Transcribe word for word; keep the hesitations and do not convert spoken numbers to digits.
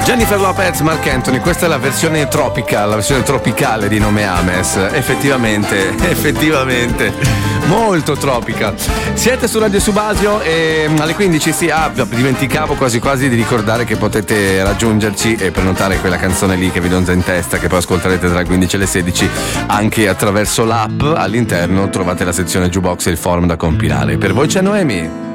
Jennifer Lopez, Marc Anthony, questa è la versione tropical, la versione tropicale di Nome Ames. Effettivamente, effettivamente, molto tropica. Siete su Radio Subasio e alle quindici sì, ah, dimenticavo quasi quasi di ricordare che potete raggiungerci e prenotare quella canzone lì che vi donza in testa, che poi ascolterete tra le quindici e le sedici anche attraverso l'app. All'interno trovate la sezione Jukebox e il forum da compilare. Per voi c'è Noemi.